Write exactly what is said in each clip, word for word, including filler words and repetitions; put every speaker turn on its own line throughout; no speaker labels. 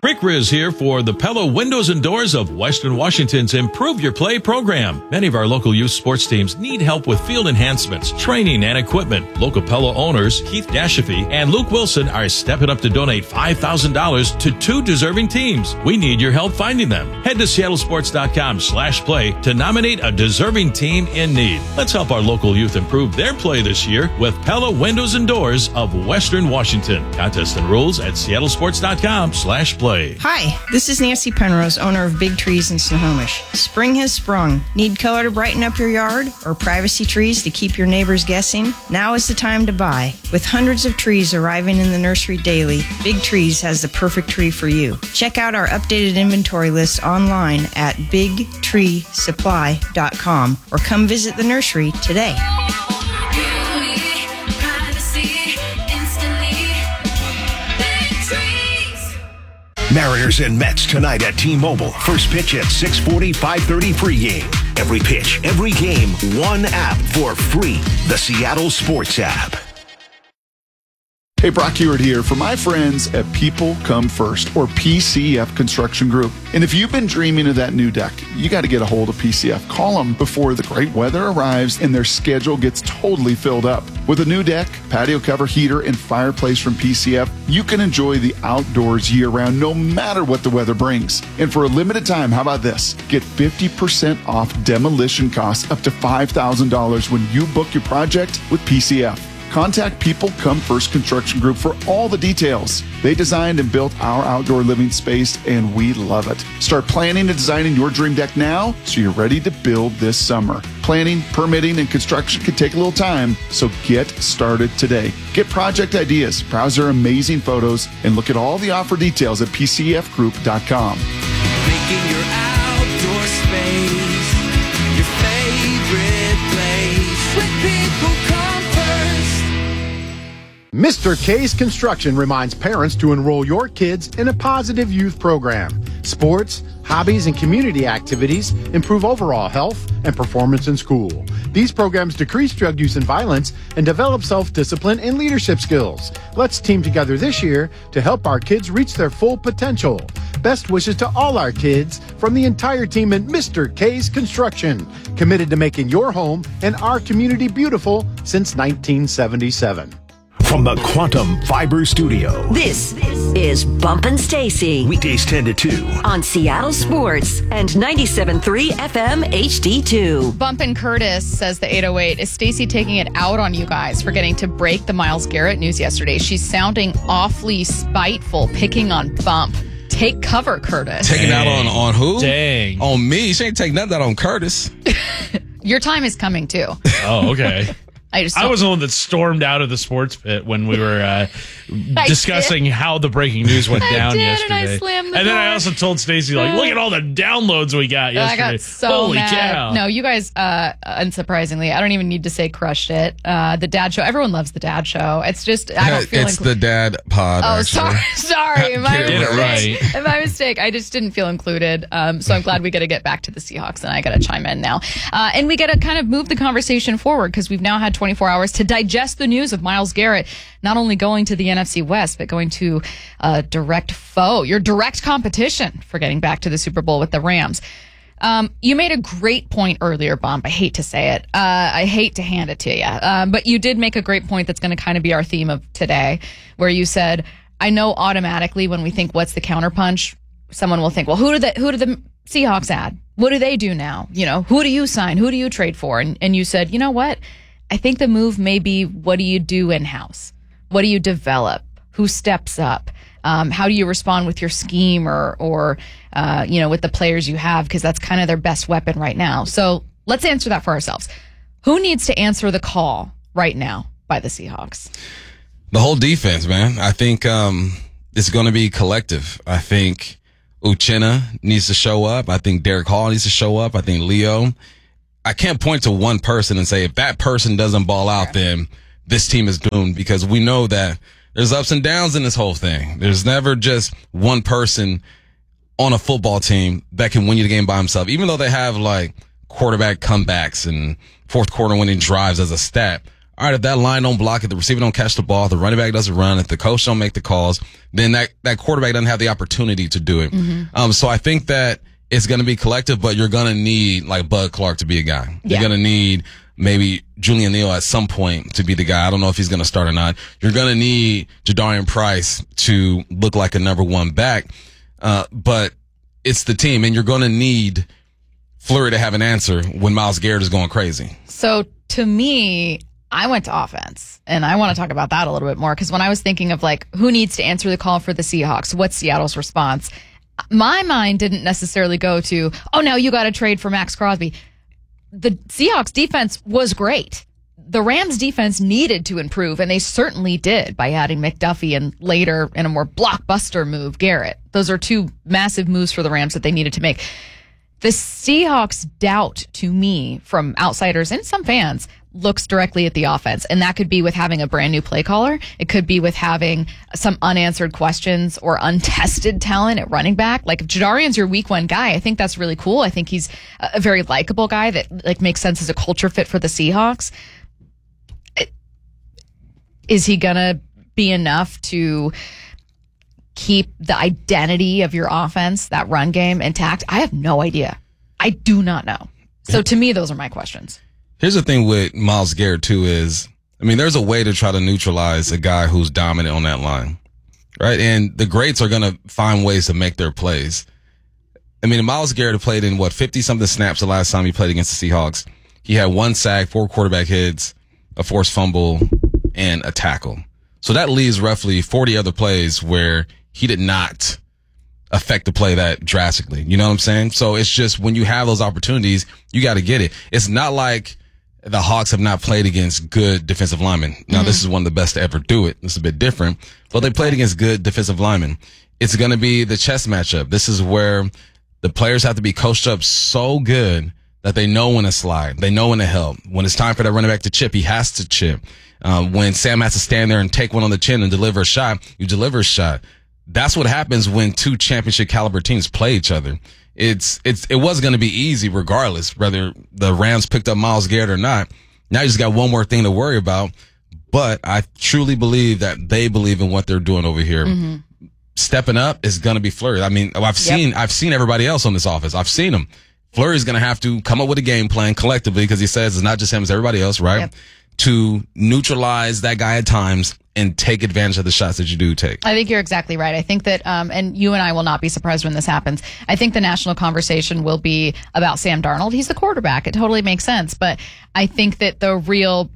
Rick Riz here for the Pella Windows and Doors of Western Washington's Improve Your Play program. Many of our local youth sports teams need help with field enhancements, training, and equipment. Local Pella owners Keith Dashafy and Luke Wilson are stepping up to donate five thousand dollars to two deserving teams. We need your help finding them. Head to seattle sports dot com slash play to nominate a deserving team in need. Let's help our local youth improve their play this year with Pella Windows and Doors of Western Washington. Contest and rules at seattle sports dot com slash play.
Hi, this is Nancy Penrose, owner of Big Trees in Snohomish. Spring has sprung. Need color to brighten up your yard or privacy trees to keep your neighbors guessing? Now is the time to buy. With hundreds of trees arriving in the nursery daily, Big Trees has the perfect tree for you. Check out our updated inventory list online at big tree supply dot com or come visit the nursery today.
Mariners and Mets tonight at T-Mobile. First pitch at six forty, five thirty pregame. Every pitch, every game, one app for free. The Seattle Sports app.
Hey, Brock Ewart here for my friends at People Come First, or P C F Construction Group. And if you've been dreaming of that new deck, you got to get a hold of P C F. Call them before the great weather arrives and their schedule gets totally filled up. With a new deck, patio cover, heater, and fireplace from P C F, you can enjoy the outdoors year-round no matter what the weather brings. And for a limited time, how about this? Get fifty percent off demolition costs up to five thousand dollars when you book your project with P C F. Contact People Come First Construction Group for all the details. They designed and built our outdoor living space, and we love it. Start planning and designing your dream deck now so you're ready to build this summer. Planning, permitting, and construction can take a little time, so get started today. Get project ideas, browse their amazing photos, and look at all the offer details at p c f group dot com.
Making your outdoor space your favorite place with People Come First.
Mister K's Construction reminds parents to enroll your kids in a positive youth program. Sports, hobbies, and community activities improve overall health and performance in school. These programs decrease drug use and violence and develop self-discipline and leadership skills. Let's team together this year to help our kids reach their full potential. Best wishes to all our kids from the entire team at Mister K's Construction, committed to making your home and our community beautiful since nineteen seventy-seven.
From the Quantum Fiber Studio.
This is Bumpin' Stacy.
Weekdays ten to two.
On Seattle Sports and ninety-seven point three F M H D two.
Bumpin' Curtis says the eight oh eight, is Stacy taking it out on you guys for getting to break the Myles Garrett news yesterday? She's sounding awfully spiteful, picking on Bump. Take cover, Curtis.
Taking out on, on who?
Dang.
On me. She ain't taking nothing out on Curtis.
Your time is coming, too.
Oh, okay.
I just
I was the one that stormed out of the sports pit when we were uh, discussing how the breaking news went
I
down
did,
yesterday.
and I slammed the
And then I
door.
also told Stacey, like, look at all the downloads we got yesterday.
I got so
Holy
mad.
cow.
No, you guys, uh, unsurprisingly, I don't even need to say crushed it. Uh, the Dad Show, everyone loves the Dad Show. It's just, I don't feel
It's
inclu-
the dad pod,
Oh,
actually.
sorry, sorry. My
Get it
mistake.
right.
My mistake. I just didn't feel included. Um, so I'm glad we got to get back to the Seahawks, and I got to chime in now. Uh, and we got to kind of move the conversation forward because we've now had twenty-four hours to digest the news of Myles Garrett not only going to the N F C West, but going to a direct foe, your direct competition for getting back to the Super Bowl with the Rams. Um, you made a great point earlier, Bump. I hate to say it. Uh, I hate to hand it to you. Um, but you did make a great point that's going to kind of be our theme of today, where you said, I know automatically when we think what's the counterpunch, someone will think, well, who do the, who do the Seahawks add? What do they do now? You know, who do you sign? Who do you trade for? And, and you said, you know what? I think the move may be, what do you do in-house? What do you develop? Who steps up? Um, how do you respond with your scheme or, or uh, you know, with the players you have? Because that's kind of their best weapon right now. So let's answer that for ourselves. Who needs to answer the call right now by the Seahawks?
The whole defense, man. I think um, it's going to be collective. I think Uchenna needs to show up. I think Derek Hall needs to show up. I think Leo. I can't point to one person and say if that person doesn't ball out, then this team is doomed, because we know that there's ups and downs in this whole thing. There's never just one person on a football team that can win you the game by himself, even though they have like quarterback comebacks and fourth quarter winning drives as a stat. all right, if that line don't block it, the receiver don't catch the ball, the running back doesn't run, if the coach don't make the calls, then that, that quarterback doesn't have the opportunity to do it. Mm-hmm. Um, so I think that it's going to be collective, but you're going to need like Bud Clark to be a guy. Yeah. You're going to need maybe Julian Neal at some point to be the guy. I don't know if he's going to start or not. You're going to need Jadarian Price to look like a number one back. Uh, but it's the team, and you're going to need Fleury to have an answer when Myles Garrett is going crazy.
So to me, I went to offense, and I want to talk about that a little bit more, because when I was thinking of like who needs to answer the call for the Seahawks, what's Seattle's response, my mind didn't necessarily go to, oh, now you got to trade for Max Crosby. The Seahawks defense was great. The Rams defense needed to improve, and they certainly did by adding McDuffie and later in a more blockbuster move, Garrett. Those are two massive moves for the Rams that they needed to make. The Seahawks' doubt, to me, from outsiders and some fans, looks directly at the offense. And that could be with having a brand new play caller. It could be with having some unanswered questions or untested talent at running back. Like if Jadarian's your week one guy, I think that's really cool. I think he's a very likable guy that like makes sense as a culture fit for the Seahawks. Is he going to be enough to keep the identity of your offense, that run game, intact? I have no idea. I do not know. So to me, those are my questions.
Here's the thing with Myles Garrett, too, is, I mean, there's a way to try to neutralize a guy who's dominant on that line, right? And the greats are going to find ways to make their plays. I mean, Myles Garrett played in, what, fifty-something snaps the last time he played against the Seahawks. He had one sack, four quarterback hits, a forced fumble, and a tackle. So that leaves roughly forty other plays where he did not affect the play that drastically. You know what I'm saying? So it's just when you have those opportunities, you got to get it. It's not like the Hawks have not played against good defensive linemen. Now, mm-hmm. this is one of the best to ever do it. It's a bit different, but they played against good defensive linemen. It's going to be the chess matchup. This is where the players have to be coached up so good that they know when to slide. They know when to help. When it's time for that running back to chip, he has to chip. Um, when Sam has to stand there and take one on the chin and deliver a shot, you deliver a shot. That's what happens when two championship caliber teams play each other. It's, it's, it was going to be easy regardless, whether the Rams picked up Myles Garrett or not. Now you just got one more thing to worry about. But I truly believe that they believe in what they're doing over here. Mm-hmm. Stepping up is going to be Fleury. I mean, I've seen, yep. I've seen everybody else on this offense. I've seen them. Fleury's going to have to come up with a game plan collectively, because he says it's not just him, it's everybody else, right? Yep. To neutralize that guy at times and take advantage of the shots that you do take.
I think you're exactly right. I think that, um, and you and I will not be surprised when this happens. I think the national conversation will be about Sam Darnold. He's the quarterback. It totally makes sense. But I think that the real,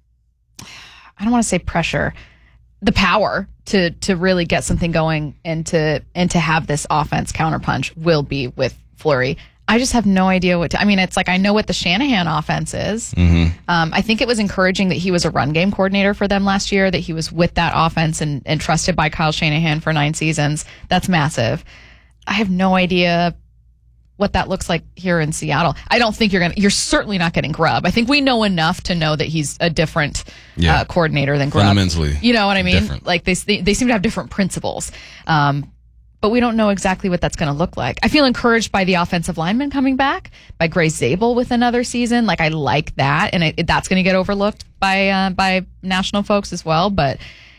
I don't want to say pressure, the power to to really get something going and to and to have this offense counterpunch will be with Fleury. I just have no idea what to, I mean, it's like, I know what the Shanahan offense is. Mm-hmm. Um, I think it was encouraging that he was a run game coordinator for them last year, that he was with that offense and, and trusted by Kyle Shanahan for nine seasons. That's massive. I have no idea what that looks like here in Seattle. I don't think you're going to, you're certainly not getting Grubb. I think we know enough to know that he's a different yeah. uh, coordinator than Grubb.
Fundamentally.
You know what I mean?
Different.
Like they, they, they seem to have different principles. Um, But we don't know exactly what that's going to look like. I feel encouraged by the offensive lineman coming back, by Gray Zabel with another season. Like, I like that, and I, that's going to get overlooked by uh, by national folks as well. But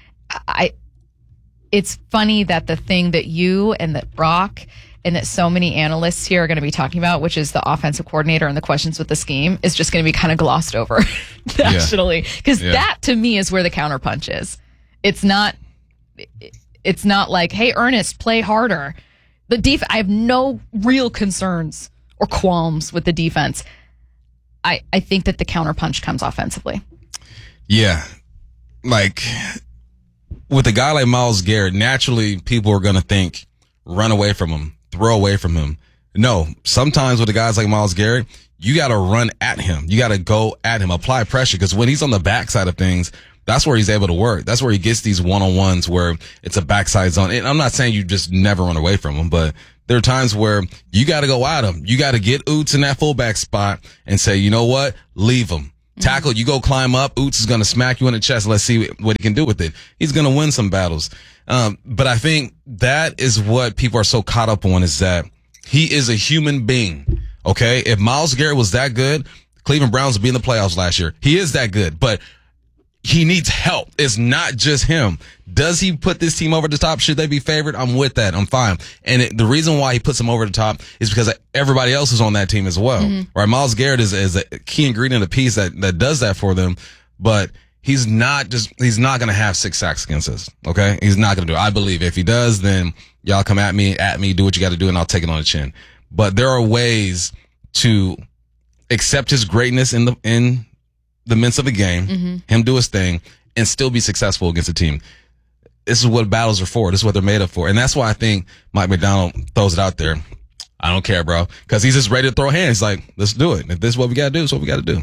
I, it's funny that the thing that you and that Brock and that so many analysts here are going to be talking about, which is the offensive coordinator and the questions with the scheme, is just going to be kind of glossed over nationally. Because yeah. that, to me, is where the counterpunch is. It's not... It, It's not like, hey, Ernest, play harder. The def- I have no real concerns or qualms with the defense. I, I think that the counterpunch comes offensively.
Yeah. Like, with a guy like Myles Garrett, naturally people are going to think, run away from him, throw away from him. No, sometimes with the guys like Myles Garrett, you got to run at him. You got to go at him, apply pressure, because when he's on the backside of things, that's where he's able to work. That's where he gets these one-on-ones where it's a backside zone. And I'm not saying you just never run away from him, but there are times where you got to go at him. You got to get Oots in that fullback spot and say, you know what? Leave him. Mm-hmm. Tackle, you go climb up. Oots is going to smack you in the chest. Let's see what he can do with it. He's going to win some battles. Um, but I think that is what people are so caught up on, is that he is a human being. Okay? If Myles Garrett was that good, Cleveland Browns would be in the playoffs last year. He is that good. But he needs help. It's not just him. Does he put this team over the top? Should they be favored? I'm with that. I'm fine. And it, the reason why he puts them over the top is because everybody else is on that team as well. Mm-hmm. Right? Myles Garrett is, is a key ingredient, a piece that, that does that for them. But he's not just, he's not going to have six sacks against us. Okay? He's not going to do it. I believe if he does, then y'all come at me, at me, do what you got to do, and I'll take it on the chin. But there are ways to accept his greatness in the, in, the midst of a game, mm-hmm. him do his thing, and still be successful against a team. This is what battles are for. This is what they're made up for. And that's why I think Mike Macdonald throws it out there. I don't care, bro. Because he's just ready to throw hands. Like, let's do it. If this is what we got to do, it's what we got to do.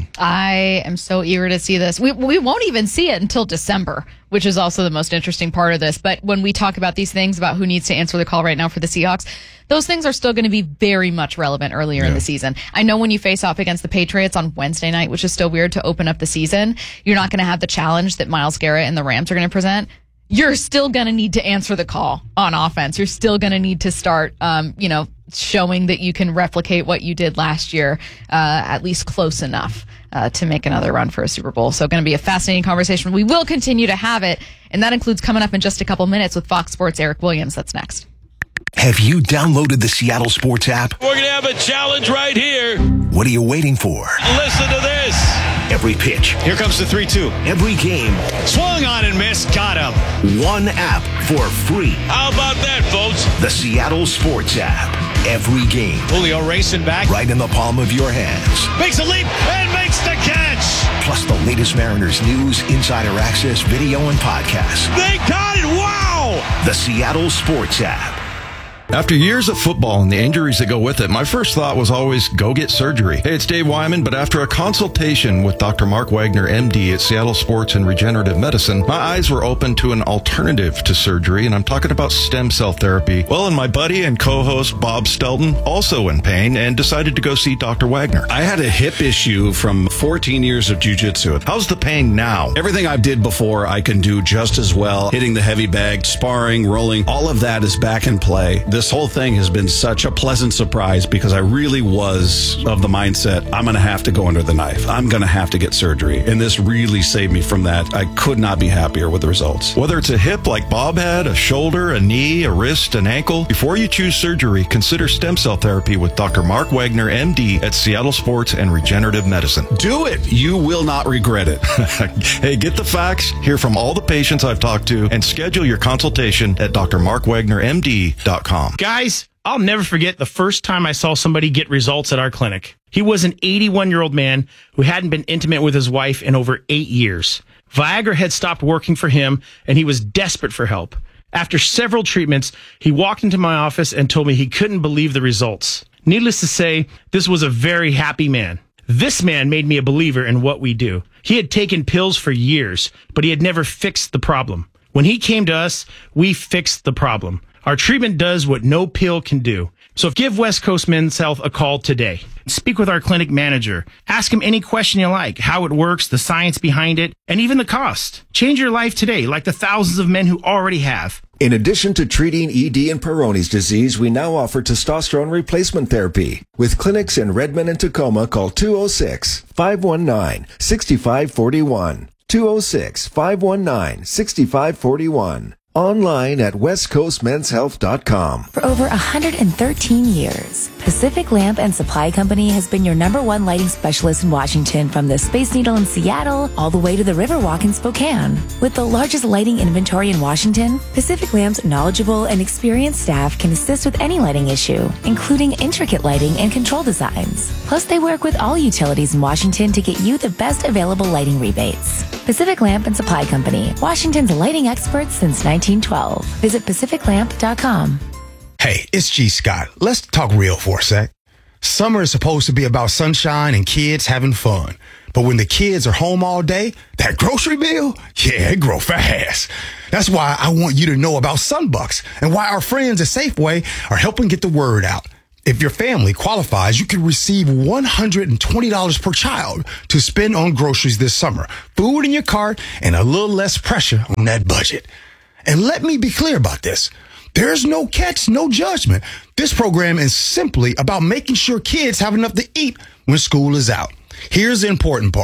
I am so eager to see this. We we won't even see it until December, which is also the most interesting part of this. But when we talk about these things, about who needs to answer the call right now for the Seahawks, those things are still going to be very much relevant earlier yeah. in the season. I know when you face off against the Patriots on Wednesday night, which is still weird to open up the season, you're not going to have the challenge that Myles Garrett and the Rams are going to present. You're still going to need to answer the call on offense. You're still going to need to start, um, you know, showing that you can replicate what you did last year, uh, at least close enough uh, to make another run for a Super Bowl. So going to be a fascinating conversation. We will continue to have it, and that includes coming up in just a couple minutes with Fox Sports' Eric Williams. That's next.
Have you downloaded the Seattle Sports app?
We're going to have a challenge right here.
What are you waiting for?
Listen to this.
Every pitch.
Here comes the three two.
Every game.
Swung on and missed. Got him.
One app for free.
How about that, folks?
The Seattle Sports app. Every game.
Julio racing back.
Right in the palm of your hands.
Makes a leap and makes the catch.
Plus the latest Mariners news, insider access, video, and podcasts.
They got it. Wow.
The Seattle Sports app.
After years of football and the injuries that go with it, my first thought was always go get surgery. Hey, it's Dave Wyman, but after a consultation with Doctor Mark Wagner, M D at Seattle Sports and Regenerative Medicine, my eyes were open to an alternative to surgery, and I'm talking about stem cell therapy. Well, and my buddy and co-host Bob Stelton, also in pain, and decided to go see Doctor Wagner.
I had a hip issue from fourteen years of jiu-jitsu.
How's the pain now?
Everything I did before, I can do just as well. Hitting the heavy bag, sparring, rolling, all of that is back in play. This whole thing has been such a pleasant surprise because I really was of the mindset, I'm going to have to go under the knife. I'm going to have to get surgery. And this really saved me from that. I could not be happier with the results.
Whether it's a hip like Bob had, a shoulder, a knee, a wrist, an ankle, before you choose surgery, consider stem cell therapy with Doctor Mark Wagner, M D at Seattle Sports and Regenerative Medicine.
Do it. You will not regret it.
Hey, get the facts, hear from all the patients I've talked to, and schedule your consultation at d r mark wagner m d dot com.
Guys, I'll never forget the first time I saw somebody get results at our clinic. He was an eighty-one-year-old man who hadn't been intimate with his wife in over eight years. Viagra had stopped working for him, and he was desperate for help. After several treatments, he walked into my office and told me he couldn't believe the results. Needless to say, this was a very happy man. This man made me a believer in what we do. He had taken pills for years, but he had never fixed the problem. When he came to us, we fixed the problem. Our treatment does what no pill can do. So give West Coast Men's Health a call today. Speak with our clinic manager. Ask him any question you like, how it works, the science behind it, and even the cost. Change your life today, like the thousands of men who already have.
In addition to treating E D and Peyronie's disease, we now offer testosterone replacement therapy. With clinics in Redmond and Tacoma, call two oh six, five one nine, six five four one. two oh six, five one nine, six five four one. Online at west coast men's health dot com.
For over one hundred thirteen years, Pacific Lamp and Supply Company has been your number one lighting specialist in Washington, from the Space Needle in Seattle all the way to the Riverwalk in Spokane. With the largest lighting inventory in Washington, Pacific Lamp's knowledgeable and experienced staff can assist with any lighting issue, including intricate lighting and control designs. Plus, they work with all utilities in Washington to get you the best available lighting rebates. Pacific Lamp and Supply Company, Washington's lighting experts since nineteen twelve. Visit pacific lamp dot com.
Hey, it's G. Scott. Let's talk real for a sec. Summer is supposed to be about sunshine and kids having fun. But when the kids are home all day, that grocery bill, yeah, it grow fast. That's why I want you to know about Sunbucks and why our friends at Safeway are helping get the word out. If your family qualifies, you can receive one hundred twenty dollars per child to spend on groceries this summer. Food in your cart and a little less pressure on that budget. And let me be clear about this. There's no catch, no judgment. This program is simply about making sure kids have enough to eat when school is out. Here's the important part.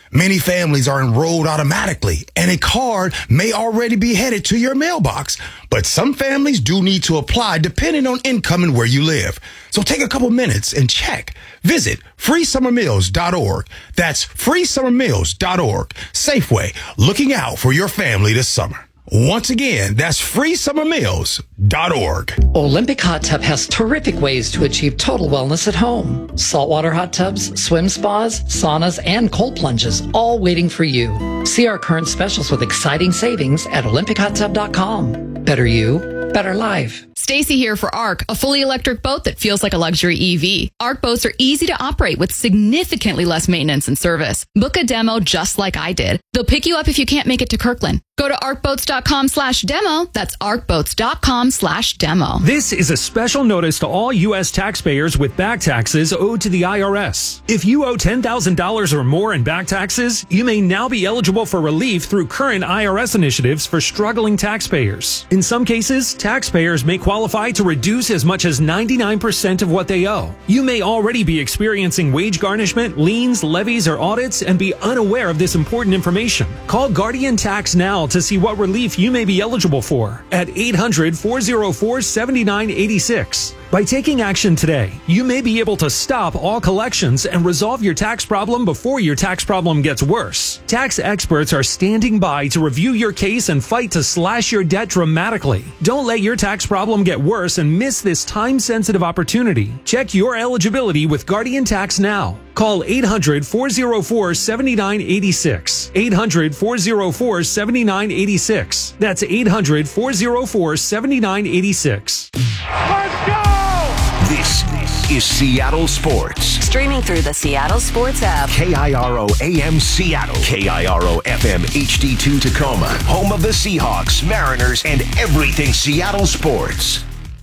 Many families are enrolled automatically, and a card may already be headed to your mailbox. But some families do need to apply depending on income and where you live. So take a couple minutes and check. Visit free summer meals dot org. That's free summer meals dot org. Safeway, looking out for your family this summer. Once again, that's free summer meals dot org.
Olympic Hot Tub has terrific ways to achieve total wellness at home. Saltwater hot tubs, swim spas, saunas, and cold plunges, all waiting for you. See our current specials with exciting savings at olympic hot tub dot com. Better you, better life.
Stacy here for ARC, a fully electric boat that feels like a luxury E V. ARC boats are easy to operate with significantly less maintenance and service. Book a demo just like I did. They'll pick you up if you can't make it to Kirkland. Go to arc boats dot com slash demo. That's arc boats dot com slash demo.
This is a special notice to all U S taxpayers with back taxes owed to the I R S. If you owe ten thousand dollars or more in back taxes, you may now be eligible for relief through current I R S initiatives for struggling taxpayers. In some cases, taxpayers may qualify to reduce as much as ninety-nine percent of what they owe. You may already be experiencing wage garnishment, liens, levies, or audits and be unaware of this important information. Call Guardian Tax now to see what relief you may be eligible for at eight hundred, four oh four, seven nine eight six. By taking action today, you may be able to stop all collections and resolve your tax problem before your tax problem gets worse. Tax experts are standing by to review your case and fight to slash your debt dramatically. Don't let your tax problem get worse and miss this time-sensitive opportunity. Check your eligibility with Guardian Tax now. Call eight hundred, four oh four, seven nine eight six. eight hundred, four oh four, seven nine eight six. That's eight hundred, four oh four, seven nine eight six.
Let's go! This is Seattle Sports.
Streaming through the Seattle Sports app.
K I R O A M Seattle. K I R O F M H D two Tacoma. Home of the Seahawks, Mariners, and everything Seattle sports.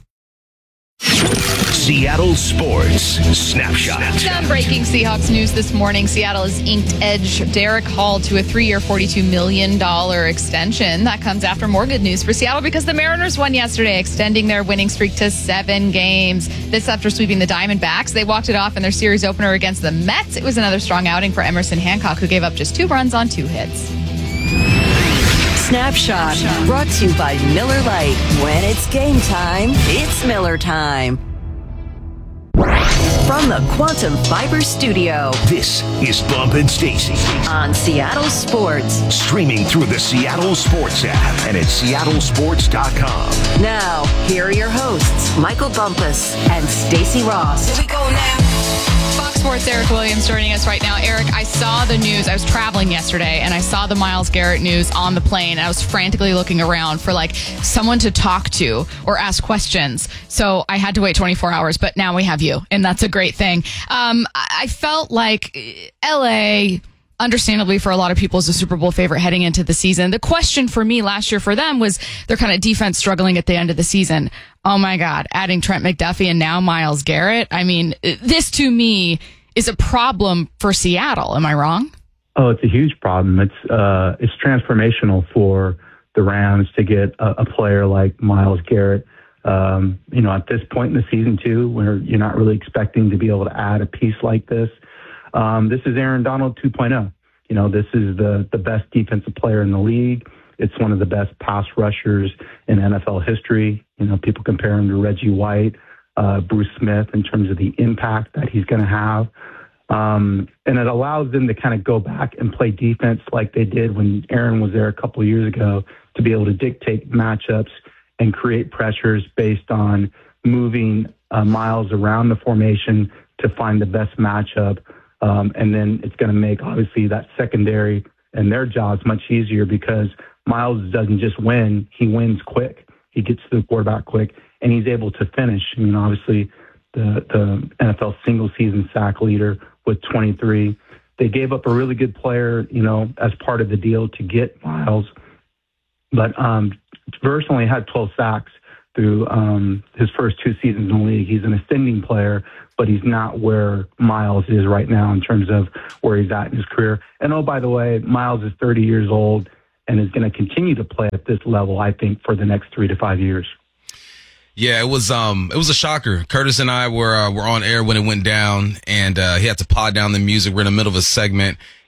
Seattle Sports Snapshot.
Some breaking Seahawks news this morning. Seattle has inked edge Derek Hall to a three-year, forty-two million dollars extension. That comes after more good news for Seattle because the Mariners won yesterday, extending their winning streak to seven games. This after sweeping the Diamondbacks. They walked it off in their series opener against the Mets. It was another strong outing for Emerson Hancock, who gave up just two runs on two hits.
Snapshot, brought to you by Miller Lite. When it's game time, it's Miller time. From the Quantum Fiber Studio.
This is Bump and Stacy
on Seattle Sports.
Streaming through the Seattle Sports app and at seattle sports dot com.
Now, here are your hosts, Michael Bumpus and Stacy Ross.
Here we go now. Fox Sports' Eric Williams joining us right now. Eric, I saw the news. I was traveling yesterday, and I saw the Myles Garrett news on the plane. And I was frantically looking around for like someone to talk to or ask questions. So I had to wait twenty-four hours, but now we have you, and that's a great thing. Um, I felt like L A, understandably for a lot of people, is a Super Bowl favorite heading into the season. The question for me last year for them was their kind of defense struggling at the end of the season. Oh my God, adding Trent McDuffie and now Myles Garrett. I mean, this to me is a problem for Seattle. Am I wrong?
Oh, it's a huge problem. It's uh, it's transformational for the Rams to get a, a player like Myles Garrett. Um, you know, at this point in the season too, where you're not really expecting to be able to add a piece like this. Um, this is Aaron Donald two point oh. You know, this is the, the best defensive player in the league. It's one of the best pass rushers in N F L history. You know, people compare him to Reggie White, uh, Bruce Smith in terms of the impact that he's going to have. Um, and it allows them to kind of go back and play defense like they did when Aaron was there a couple of years ago, to be able to dictate matchups and create pressures based on moving uh, Myles around the formation to find the best matchup. Um, and then it's going to make, obviously, that secondary and their jobs much easier because Myles doesn't just win, he wins quick. He gets to the quarterback quick, and he's able to finish. I mean, obviously, the, the N F L single-season sack leader with twenty-three. They gave up a really good player, you know, as part of the deal to get Myles. But um, Verse only had twelve sacks through um, his first two seasons in the league. He's an ascending player, but he's not where Myles is right now in terms of where he's at in his career. And, oh, by the way, Myles is thirty years old and is going to continue to play at this level, I think, for the next three to five years.
Yeah, it was um it was a shocker. Curtis and I were uh, were on air when it went down, and uh, he had to pod down the music. We're in the middle of a segment,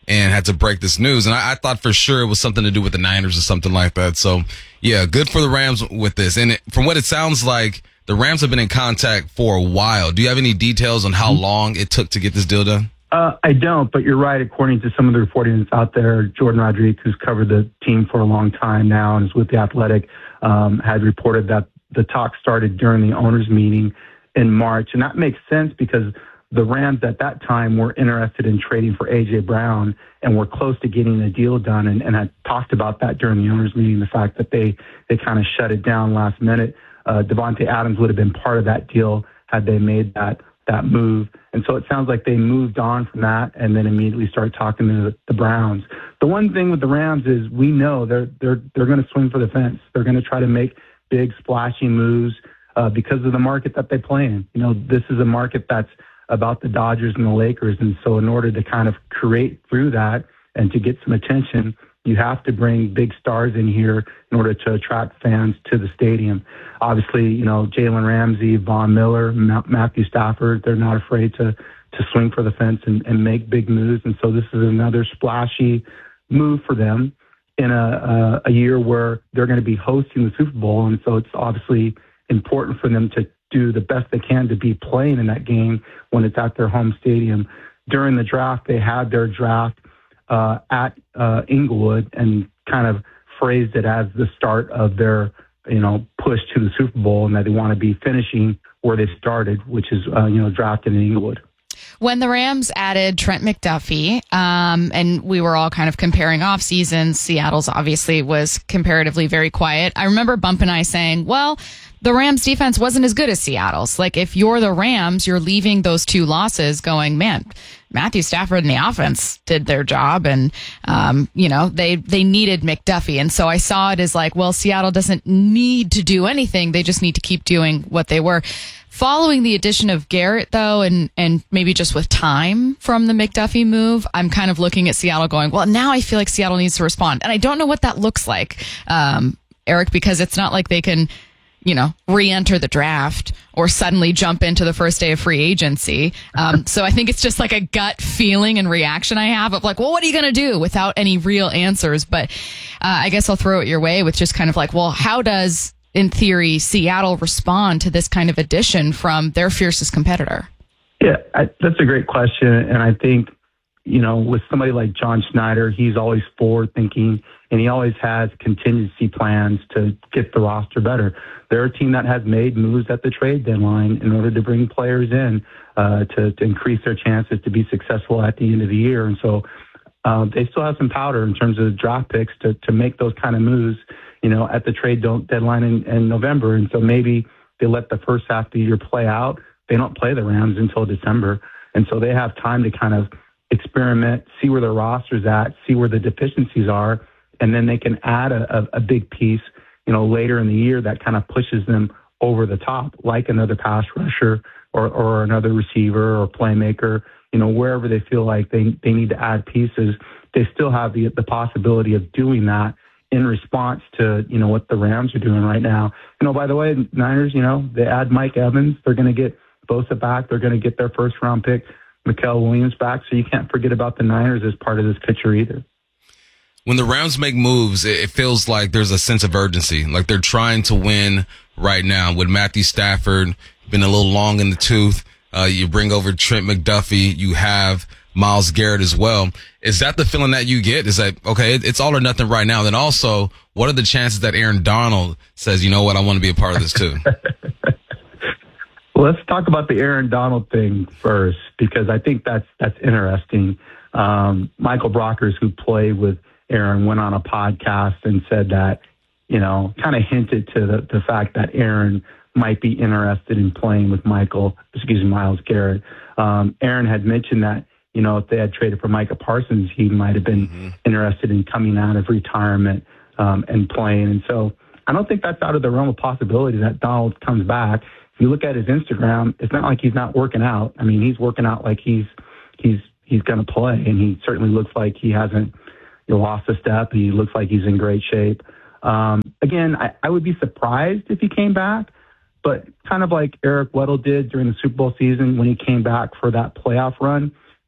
and had to break this news. And I, I thought for sure it was something to do with the Niners or something like that. So, yeah, good for the Rams with this. And it, from what it sounds like, the Rams have been in contact for a while. Do you have any details on how long it took to get this deal done?
Uh, I don't, but you're right. According to some of the reporting that's out there, Jordan Rodriguez, who's covered the team for a long time now and is with The Athletic, um, had reported that the talk started during the owners' meeting in March. And that makes sense because the Rams at that time were interested in trading for A J. Brown and were close to getting a deal done, and, and had talked about that during the owners' meeting, the fact that they, they kind of shut it down last minute. Uh, Devontae Adams would have been part of that deal had they made that that move. And so it sounds like they moved on from that and then immediately started talking to the, the Browns. The one thing with the Rams is we know they're they're they're going to swing for the fence. They're going to try to make big splashy moves uh, because of the market that they play in. You know, this is a market that's about the Dodgers and the Lakers. And so in order to kind of create through that and to get some attention, you have to bring big stars in here in order to attract fans to the stadium. Obviously, you know, Jalen Ramsey, Von Miller, Ma- Matthew Stafford, they're not afraid to to swing for the fence and, and make big moves. And so this is another splashy move for them in a, a, a year where they're going to be hosting the Super Bowl. And so it's obviously important for them to do the best they can to be playing in that game when it's at their home stadium. During the draft, they had their draft Uh, at uh, Inglewood and kind of phrased it as the start of their, you know, push to the Super Bowl, and that they want to be finishing where they started, which is, uh, you know, drafted in Inglewood.
When the Rams added Trent McDuffie, um, and we were all kind of comparing off seasons, Seattle's obviously was comparatively very quiet. I remember Bump and I saying, well, the Rams defense wasn't as good as Seattle's. Like, if you're the Rams, you're leaving those two losses going, man, Matthew Stafford and the offense did their job, and, um, you know, they, they needed McDuffie. And so I saw it as like, well, Seattle doesn't need to do anything. They just need to keep doing what they were. Following the addition of Garrett, though, and, and maybe just with time from the McDuffie move, I'm kind of looking at Seattle going, well, now I feel like Seattle needs to respond. And I don't know what that looks like, um, Eric, because it's not like they can, you know, re-enter the draft or suddenly jump into the first day of free agency. Um, so I think it's just like a gut feeling and reaction I have of like, well, what are you going to do without any real answers? But uh, I guess I'll throw it your way with just kind of like, well, how does, in theory, Seattle respond to this kind of addition from their fiercest competitor?
Yeah, I, that's a great question. And I think, you know, with somebody like John Schneider, he's always forward thinking, and he always has contingency plans to get the roster better. They're a team that has made moves at the trade deadline in order to bring players in uh, to, to increase their chances to be successful at the end of the year. And so uh, they still have some powder in terms of draft picks to, to make those kind of moves, you know, at the trade deadline in, in November. And so maybe they let the first half of the year play out. They don't play the Rams until December. And so they have time to kind of experiment, see where their roster's at, see where the deficiencies are, and then they can add a, a, a big piece, you know, later in the year that kind of pushes them over the top, like another pass rusher or, or another receiver or playmaker, you know, wherever they feel like they, they need to add pieces. They still have the, the possibility of doing that in response to, you know, what the Rams are doing right now. You know, by the way, Niners, you know, they add Mike Evans. They're going to get Bosa back. They're going to get their first round pick, Mikael Williams, back. So you can't forget about the Niners as part of this picture either.
When the Rams make moves, it feels like there's a sense of urgency. Like they're trying to win right now. With Matthew Stafford, been a little long in the tooth. Uh, you bring over Trent McDuffie. You have Myles Garrett as well. Is that the feeling that you get? Is that, okay, it's all or nothing right now? Then also, what are the chances that Aaron Donald says, you know what, I want to be a part of this too?
Well, let's talk about the Aaron Donald thing first, because I think that's that's interesting. Um, Michael Brockers, who played with Aaron, went on a podcast and said that, you know, kind of hinted to the, the fact that Aaron might be interested in playing with Michael, excuse me, Myles Garrett. Um, Aaron had mentioned that, you know, if they had traded for Micah Parsons, he might have been mm-hmm. interested in coming out of retirement um, and playing. And so I don't think that's out of the realm of possibility that Donald comes back. If you look at his Instagram, it's not like he's not working out. I mean, he's working out like he's he's he's going to play, and he certainly looks like he hasn't you know, lost a step. He looks like he's in great shape. Um, again, I, I would be surprised if he came back, but kind of like Eric Weddle did during the Super Bowl season when he came back for that playoff run,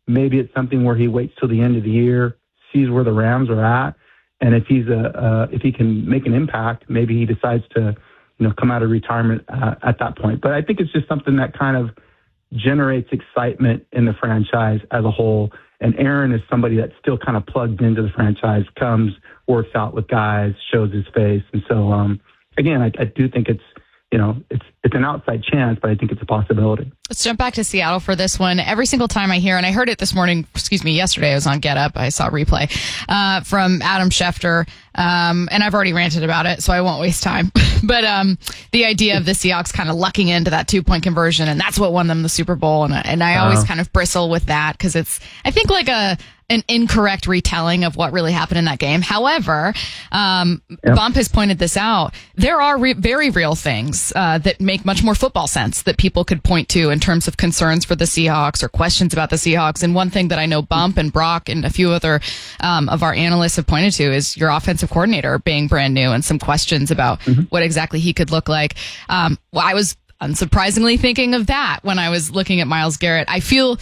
maybe it's something where he waits till the end of the year, sees where the Rams are at, and if he's a uh, if he can make an impact, maybe he decides to, you know, come out of retirement uh, at that point. But I think it's just something that kind of generates excitement in the franchise as a whole. And Aaron is somebody that's still kind of plugged into the franchise, comes, works out with guys, shows his face. And so, um, again, I, I do think it's, you know, it's it's an outside chance, but I think it's a possibility.
Let's jump back to Seattle for this one. Every single time I hear, and I heard it this morning, excuse me, yesterday I was on Get Up, I saw a replay uh, from Adam Schefter, um, and I've already ranted about it, so I won't waste time. But um, the idea of the Seahawks kind of lucking into that two-point conversion, and that's what won them the Super Bowl, and, and I always
Uh-huh.
kind of bristle with that because it's, I think, like a an incorrect retelling of what really happened in that game. However, um,
Yep.
Bump has pointed this out. There are re- very real things uh, that make much more football sense that people could point to in terms of concerns for the Seahawks or questions about the Seahawks. And one thing that I know Bump and Brock and a few other um, of our analysts have pointed to is your offensive coordinator being brand new and some questions about what exactly he could look like. Um, well, I was unsurprisingly thinking of that when I was looking at Myles Garrett. I feel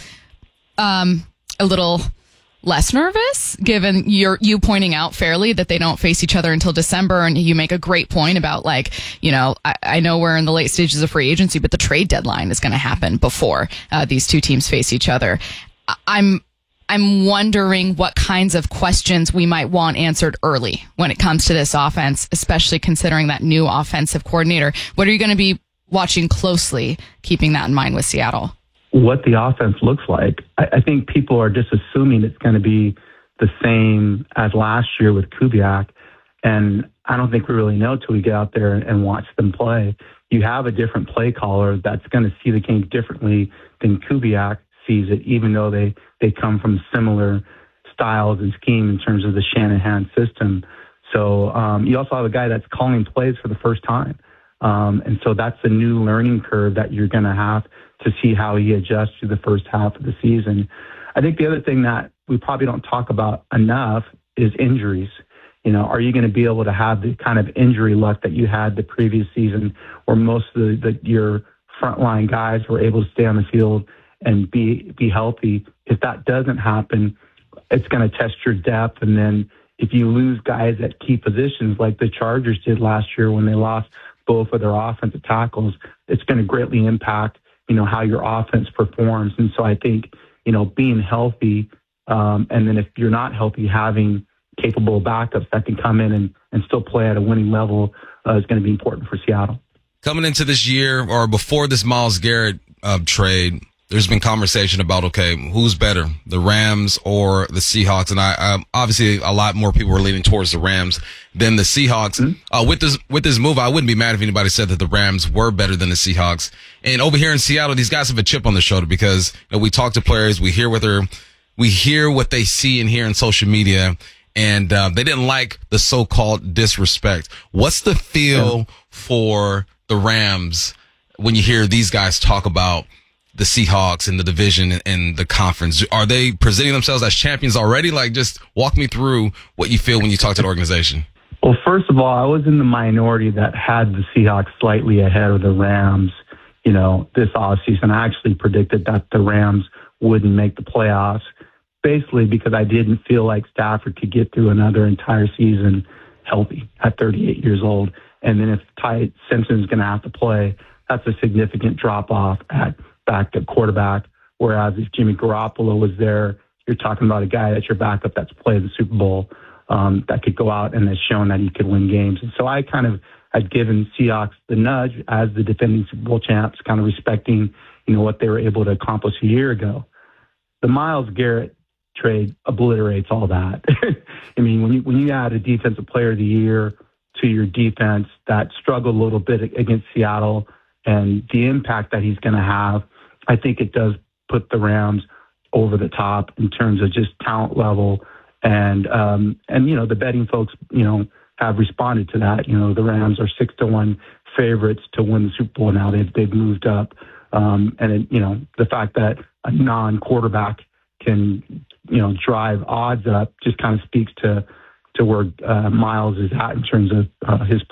um, a little less nervous given your you pointing out fairly that they don't face each other until December, and you make a great point about, like, you know, I, I know we're in the late stages of free agency, but the trade deadline is going to happen before uh, these two teams face each other. I- I'm I'm wondering what kinds of questions we might want answered early when it comes to this offense, especially considering that new offensive coordinator. What are you going to be watching closely, keeping that in mind with Seattle?
What the offense looks like. I, I think people are just assuming it's going to be the same as last year with Kubiak, and I don't think we really know till we get out there and, and watch them play. You have a different play caller that's going to see the game differently than Kubiak sees it, even though they, they come from similar styles and scheme in terms of the Shanahan system. So um, you also have a guy that's calling plays for the first time. Um, and so that's a new learning curve that you're going to have to see how he adjusts to the first half of the season. I think the other thing that we probably don't talk about enough is injuries. You know, are you going to be able to have the kind of injury luck that you had the previous season where most of the, the your frontline guys were able to stay on the field and be, be healthy? If that doesn't happen, it's going to test your depth. And then if you lose guys at key positions like the Chargers did last year when they lost both of their offensive tackles, it's going to greatly impact, you know, how your offense performs. And so I think, you know, being healthy, um, and then if you're not healthy, having capable backups that can come in and, and still play at a winning level uh, is going to be important for Seattle.
Coming into this year or before this Myles Garrett uh, trade, there's been conversation about, okay, who's better, the Rams or the Seahawks? And I, um, obviously a lot more people were leaning towards the Rams than the Seahawks. Mm-hmm. Uh, with this, with this move, I wouldn't be mad if anybody said that the Rams were better than the Seahawks. And over here in Seattle, these guys have a chip on their shoulder because, you know, we talk to players, we hear what they're, we hear what they see and hear in social media, and uh, they didn't like the so-called disrespect. What's the feel yeah. for the Rams when you hear these guys talk about the Seahawks and the division and the conference? Are they presenting themselves as champions already? Like, just walk me through what you feel when you talk to the organization.
Well, first of all, I was in the minority that had the Seahawks slightly ahead of the Rams, you know, this offseason. I actually predicted that the Rams wouldn't make the playoffs, basically because I didn't feel like Stafford could get through another entire season healthy at thirty-eight years old. And then if Ty Simpson's going to have to play, that's a significant drop-off at back at quarterback, whereas if Jimmy Garoppolo was there, you're talking about a guy that's your backup that's played the Super Bowl, um, that could go out and has shown that he could win games. And so I kind of had given Seahawks the nudge as the defending Super Bowl champs, kind of respecting, you know, what they were able to accomplish a year ago. The Myles Garrett trade obliterates all that. I mean, when you when you add a defensive player of the year to your defense that struggled a little bit against Seattle and the impact that he's going to have, I think it does put the Rams over the top in terms of just talent level. And, um, and, you know, the betting folks, you know, have responded to that. You know, the Rams are six to one favorites to win the Super Bowl now. They've, they've moved up. Um, and, it, you know, the fact that a non-quarterback can, you know, drive odds up just kind of speaks to, to where uh, Myles is at in terms of uh, his